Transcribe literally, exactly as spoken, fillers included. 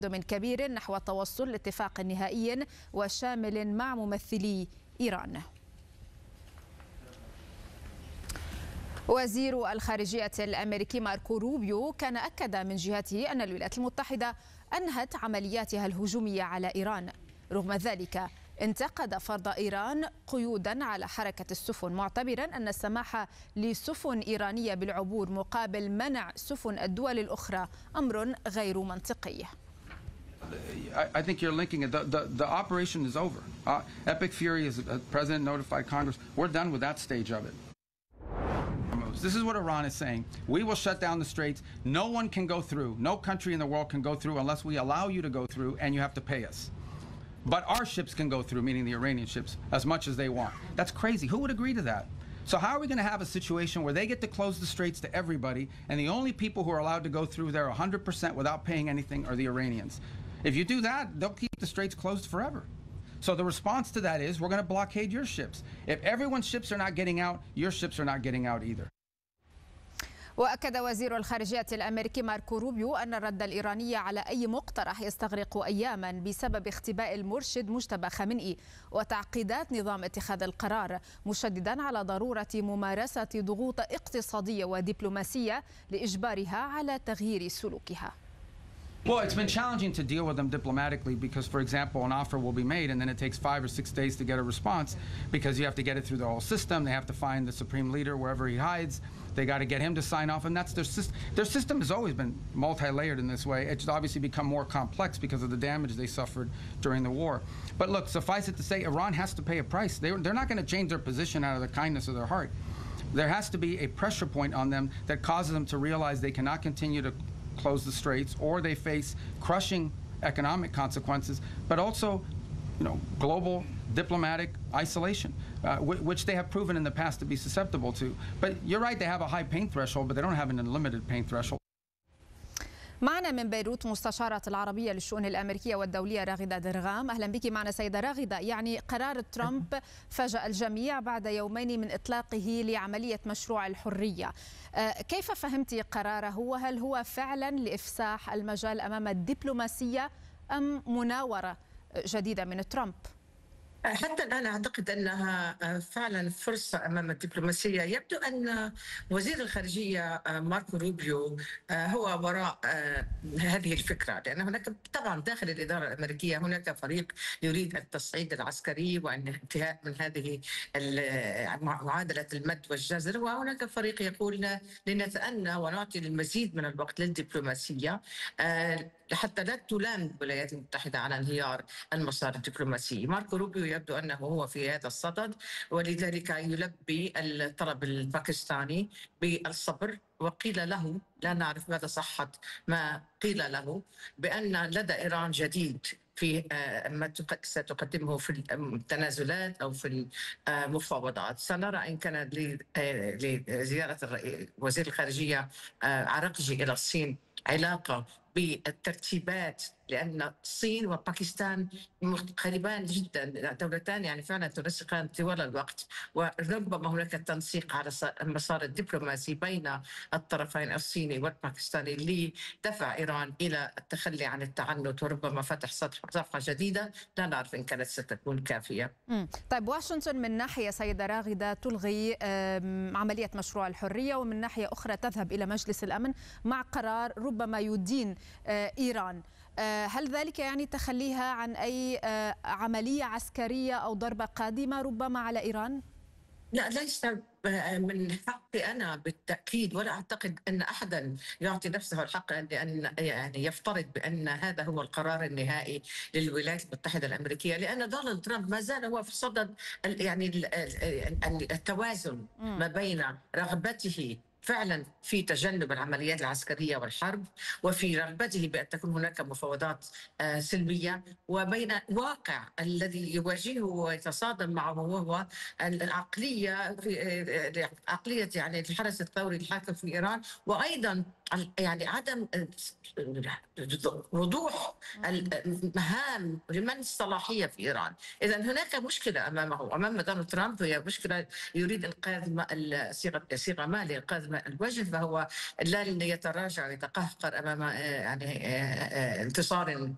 من كبير نحو التوصل لاتفاق نهائي وشامل مع ممثلي إيران. وزير الخارجية الأمريكي ماركو روبيو كان أكد من جهته أن الولايات المتحدة أنهت عملياتها الهجومية على إيران. رغم ذلك انتقد فرض إيران قيودا على حركة السفن، معتبرا أن السماح لسفن إيرانية بالعبور مقابل منع سفن الدول الأخرى أمر غير منطقي. I think you're linking it. The, the, the operation is over. Uh, Epic Fury, as the president notified Congress, we're done with that stage of it. This is what Iran is saying. We will shut down the straits. No one can go through. No country in the world can go through unless we allow you to go through, and you have to pay us. But our ships can go through, meaning the Iranian ships, as much as they want. That's crazy. Who would agree to that? So how are we going to have a situation where they get to close the straits to everybody, and the only people who are allowed to go through there one hundred percent without paying anything are the Iranians? If you do that, they'll keep the straits closed forever. So the response to that is we're going to blockade your ships. If everyone's ships are not getting out, your ships are not getting out either. وأكد وزير الخارجية الأمريكي ماركو روبيو أن الرد الإيراني على أي مقترح يستغرق أياما بسبب اختباء المرشد مجتبى خامنئي وتعقيدات نظام اتخاذ القرار، مشددا على ضرورة ممارسة ضغوط اقتصادية ودبلوماسية لإجبارها على تغيير سلوكها. Well, it's been challenging to deal with them diplomatically because, for example, an offer will be made and then it takes five or six days to get a response because you have to get it through the whole system. They have to find the supreme leader wherever he hides. They got to get him to sign off, and that's their system. Their system has always been multi-layered in this way. It's obviously become more complex because of the damage they suffered during the war. But look, suffice it to say, Iran has to pay a price. They, they're not going to change their position out of the kindness of their heart. There has to be a pressure point on them that causes them to realize they cannot continue to close the straits, or they face crushing economic consequences, but also, you know, global diplomatic isolation, uh, which they have proven in the past to be susceptible to. But you're right, they have a high pain threshold, but they don't have an unlimited pain threshold. معنا من بيروت مستشارة العربية للشؤون الأمريكية والدولية راغدة درغام. أهلا بك معنا سيدة راغدة. يعني قرار ترامب فاجأ الجميع بعد يومين من إطلاقه لعملية مشروع الحرية. كيف فهمت قراره، وهل هو فعلا لإفساح المجال أمام الدبلوماسية أم مناورة جديدة من ترامب؟ حتى الآن أعتقد أنها فعلا فرصة أمام الدبلوماسية. يبدو أن وزير الخارجية ماركو روبيو هو وراء هذه الفكرة، لأن هناك طبعا داخل الإدارة الأمريكية هناك فريق يريد التصعيد العسكري والانتهاء من هذه معادلة المد والجزر، وهناك فريق يقول لنتأنى ونعطي المزيد من الوقت للدبلوماسية حتى لا تلام الولايات المتحدة على انهيار المسار الدبلوماسي. ماركو روبيو يبدو أنه هو في هذا الصدد، ولذلك يلبي الطلب الباكستاني بالصبر. وقيل له، لا نعرف مدى صحة ما قيل له، بأن لدى إيران جديد في ما ستقدمه في التنازلات أو في المفاوضات. سنرى إن كان لزيارة وزير الخارجية عراقجي إلى الصين علاقة بالترتيبات، لأن الصين وباكستان قريبان جدا، دولتان يعني فعلا تنسقان طوال الوقت، وربما هناك تنسيق على المسار الدبلوماسي بين الطرفين الصيني والباكستاني لدفع إيران إلى التخلي عن التعنت وربما فتح صفحة جديدة لا نعرف إن كانت ستكون كافية. طيب، واشنطن من ناحية سيدة راغدة تلغي عملية مشروع الحرية، ومن ناحية أخرى تذهب إلى مجلس الأمن مع قرار ربما يدين إيران. هل ذلك يعني تخليها عن أي عملية عسكرية أو ضربة قادمة ربما على إيران؟ لا، ليس من حقي أنا بالتأكيد، ولا أعتقد أن أحدا يعطي نفسه الحق أن يعني يفترض بأن هذا هو القرار النهائي للولايات المتحدة الأمريكية، لأن دونالد ترامب ما زال هو في صدد يعني التوازن ما بين رغبته فعلا في تجنب العمليات العسكرية والحرب، وفي رغبته بأن تكون هناك مفاوضات سلمية، وبين واقع الذي يواجهه ويتصادم معه وهو العقلية في عقلية يعني الحرس الثوري الحاكم في إيران، وأيضا يعني عدم وضوح المهام لمن الصلاحية في إيران. إذا هناك مشكلة أمامه، أمام دونالد ترامب، هي مشكلة يريد إنقاذ صيغة صيغة ما لإنقاذ الوجه، فهو لن يتراجع ويتقهقر أمام يعني انتصار